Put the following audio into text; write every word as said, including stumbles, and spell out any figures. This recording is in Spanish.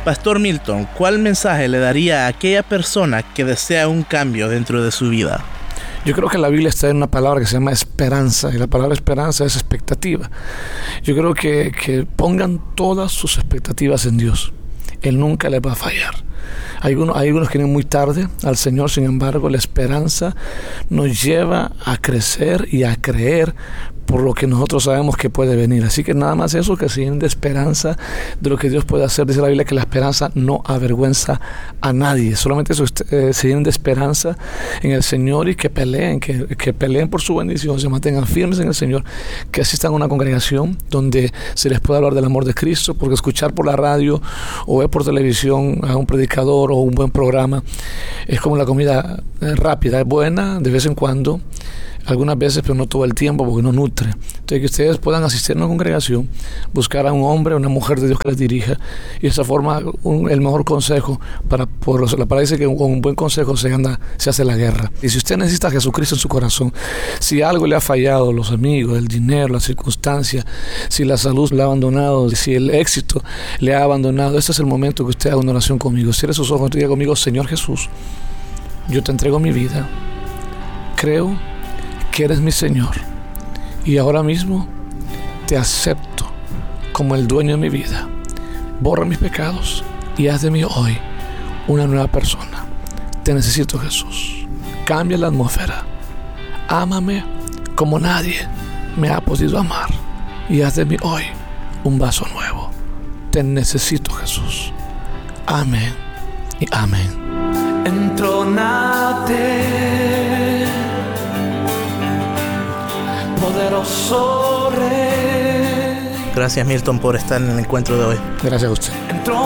Pastor Milton, ¿cuál mensaje le daría a aquella persona que desea un cambio dentro de su vida? Yo creo que la Biblia está en una palabra que se llama esperanza, y la palabra esperanza es expectativa. Yo creo que, que pongan todas sus expectativas en Dios. Él nunca les va a fallar. Hay algunos, hay algunos que vienen muy tarde al Señor, sin embargo, la esperanza nos lleva a crecer y a creer por lo que nosotros sabemos que puede venir. Así que nada más eso, que se llenen de esperanza de lo que Dios puede hacer. Dice la Biblia que la esperanza no avergüenza a nadie. Solamente eso, eh, se llenen de esperanza en el Señor y que peleen, que, que peleen por su bendición, se mantengan firmes en el Señor, que asistan a una congregación donde se les pueda hablar del amor de Cristo, porque escuchar por la radio o ver por televisión a un predicador o un buen programa es como la comida rápida, es buena de vez en cuando, algunas veces, pero no todo el tiempo, porque no nutre. Entonces, que ustedes puedan asistir a una congregación, buscar a un hombre o una mujer de Dios que les dirija, y de esa forma un, el mejor consejo para por la palabra dice que con un buen consejo se anda, se hace la guerra. Y si usted necesita a Jesucristo en su corazón, si algo le ha fallado, los amigos, el dinero, las circunstancias, si la salud le ha abandonado, si el éxito le ha abandonado, este es el momento que usted haga una oración conmigo. Cierre sus ojos y diga conmigo: Señor Jesús, yo te entrego mi vida, creo que eres mi Señor, y ahora mismo te acepto como el dueño de mi vida. Borra mis pecados y haz de mí hoy una nueva persona. Te necesito, Jesús. Cambia la atmósfera. Ámame como nadie me ha podido amar, y haz de mí hoy un vaso nuevo. Te necesito, Jesús. Amén y amén. Entrónate, poderoso Rey. Gracias, Milton, por estar en el encuentro de hoy. Gracias a usted. Entró